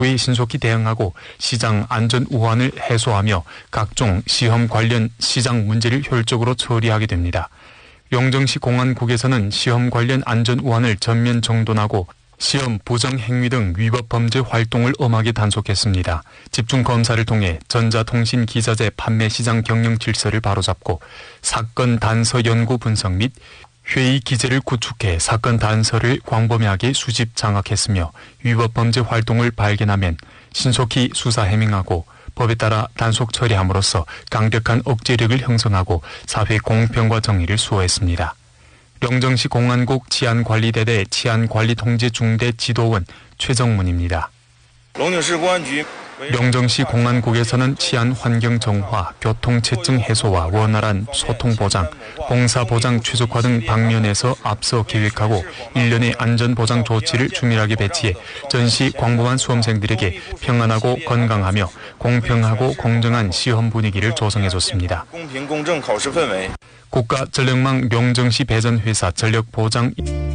의 신속히 대응하고 시장 안전 우환을 해소하며 각종 시험 관련 시장 문제를 효율적으로 처리하게 됩니다. 영정시 공안국에서는 시험 관련 안전 우환을 전면 정돈하고 시험 부정 행위 등 위법 범죄 활동을 엄하게 단속했습니다. 집중 검사를 통해 전자통신 기자재 판매 시장 경영 질서를 바로잡고 사건 단서 연구 분석 및 회의 기제를 구축해 사건 단서를 광범위하게 수집 장악했으며 위법 범죄 활동을 발견하면 신속히 수사 해명하고 법에 따라 단속 처리함으로써 강력한 억제력을 형성하고 사회 공평과 정의를 수호했습니다. 영정시 공안국 치안관리대대 치안관리통제중대지도원 최정문입니다. 영정시 공안국에서는 치안 환경 정화, 교통체증 해소와 원활한 소통 보장, 봉사 보장 최적화 등 방면에서 앞서 계획하고 일련의 안전 보장 조치를 주밀하게 배치해 전시 광범한 수험생들에게 평안하고 건강하며 공평하고 공정한 시험 분위기를 조성해줬습니다. 국가전력망 영정시 배전회사 전력보장